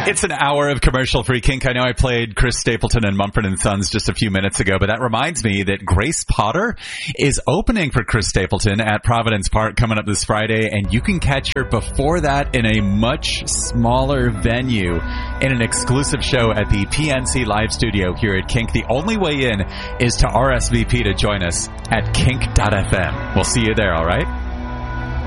It's an hour of commercial-free kink. I know I played Chris Stapleton and Mumford & Sons just a few minutes ago, but that reminds me that Grace Potter is opening for Chris Stapleton at Providence Park coming up this Friday, and you can catch her before that in a much smaller venue in an exclusive show at the PNC Live Studio here at Kink. The only way in is to RSVP to join us at kink.fm. We'll see you there, all right?